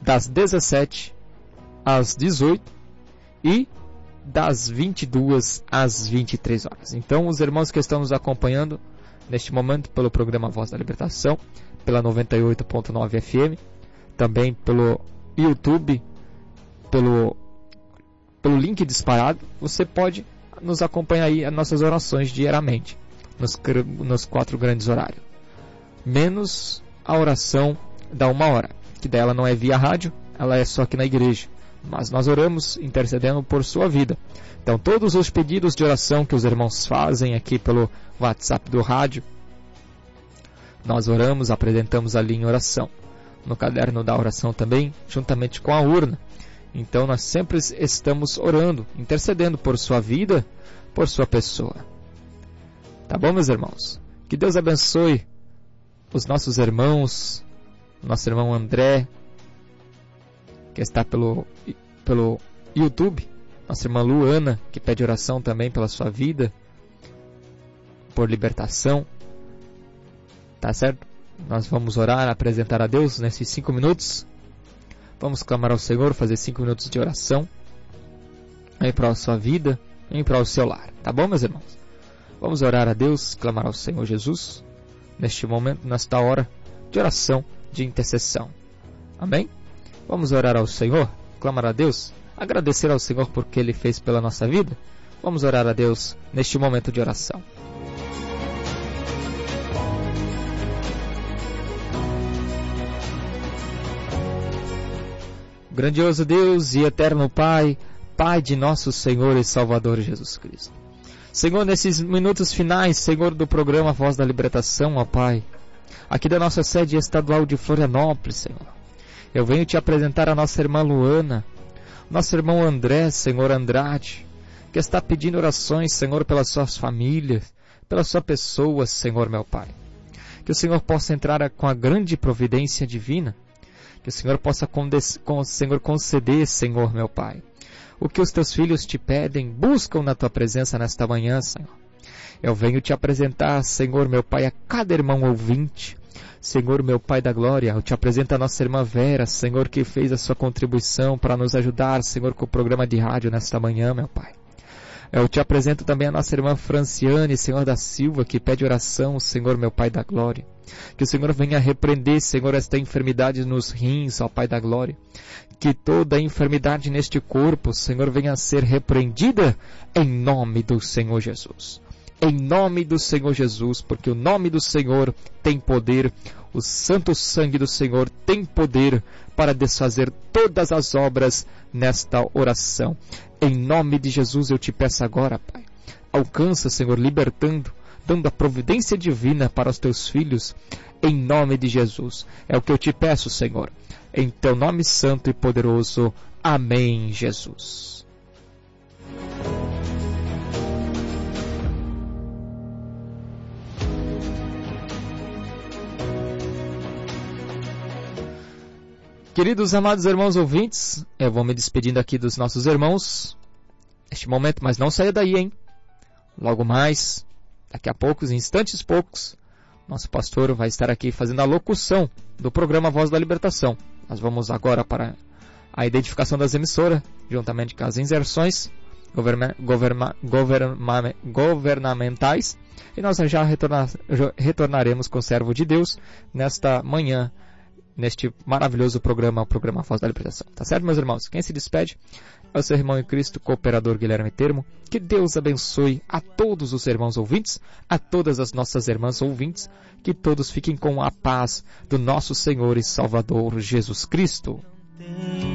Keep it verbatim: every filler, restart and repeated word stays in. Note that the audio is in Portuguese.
das dezessete às dezoito e das vinte e duas às vinte e três horas. Então, os irmãos que estão nos acompanhando neste momento pelo programa Voz da Libertação, pela noventa e oito ponto nove F M, também pelo YouTube, pelo, pelo link disparado, você pode nos acompanhar aí as nossas orações diariamente, nos, nos quatro grandes horários, menos a oração da uma hora, que dela não é via rádio, ela é só aqui na igreja, mas nós oramos intercedendo por sua vida. Então todos os pedidos de oração que os irmãos fazem aqui pelo WhatsApp do rádio, nós oramos, apresentamos ali em oração, no caderno da oração também, juntamente com a urna. Então nós sempre estamos orando, intercedendo por sua vida, por sua pessoa. Tá bom, meus irmãos? Que Deus abençoe os nossos irmãos, nosso irmão André, que está pelo, pelo YouTube, nossa irmã Luana, que pede oração também pela sua vida, por libertação. Tá certo? Nós vamos orar, apresentar a Deus nesses cinco minutos. Vamos clamar ao Senhor, fazer cinco minutos de oração em prol da sua vida, em prol do seu lar. Tá bom, meus irmãos? Vamos orar a Deus, clamar ao Senhor Jesus, neste momento, nesta hora de oração, de intercessão. Amém? Vamos orar ao Senhor, clamar a Deus, agradecer ao Senhor por que Ele fez pela nossa vida. Vamos orar a Deus neste momento de oração. Grandioso Deus e eterno Pai, Pai de nosso Senhor e Salvador Jesus Cristo. Senhor, nesses minutos finais, Senhor, do programa Voz da Libertação, ó Pai, aqui da nossa sede estadual de Florianópolis, Senhor, eu venho te apresentar a nossa irmã Luana, nosso irmão André, Senhor Andrade, que está pedindo orações, Senhor, pelas suas famílias, pela sua pessoa, Senhor, meu Pai. Que o Senhor possa entrar com a grande providência divina, que o Senhor possa condes- con- Senhor, conceder, Senhor, meu Pai, o que os teus filhos te pedem, buscam na tua presença nesta manhã, Senhor. Eu venho te apresentar, Senhor, meu Pai, a cada irmão ouvinte. Senhor, meu Pai da glória, eu te apresento a nossa irmã Vera, Senhor, que fez a sua contribuição para nos ajudar, Senhor, com o programa de rádio nesta manhã, meu Pai. Eu te apresento também a nossa irmã Franciane, Senhor da Silva, que pede oração, Senhor, meu Pai da glória. Que o Senhor venha repreender, Senhor, esta enfermidade nos rins, ó Pai da glória. Que toda enfermidade neste corpo, Senhor, venha a ser repreendida em nome do Senhor Jesus. Em nome do Senhor Jesus, porque o nome do Senhor tem poder, o santo sangue do Senhor tem poder para desfazer todas as obras nesta oração. Em nome de Jesus eu te peço agora, Pai, alcança, Senhor, libertando, dando a providência divina para os teus filhos, em nome de Jesus. É o que eu te peço, Senhor, em teu nome santo e poderoso. Amém, Jesus. Queridos amados irmãos ouvintes, eu vou me despedindo aqui dos nossos irmãos neste momento, mas não saia daí, hein? Logo mais, daqui a poucos, instantes poucos, nosso pastor vai estar aqui fazendo a locução do programa Voz da Libertação. Nós vamos agora para a identificação das emissoras, juntamente com as inserções governa, governa, governa, governamentais, e nós já retornar, retornaremos com o servo de Deus nesta manhã, neste maravilhoso programa, o programa Voz da Libertação. Tá certo, meus irmãos? Quem se despede é o seu irmão em Cristo, cooperador Guilherme Termo. Que Deus abençoe a todos os irmãos ouvintes, a todas as nossas irmãs ouvintes, que todos fiquem com a paz do nosso Senhor e Salvador Jesus Cristo.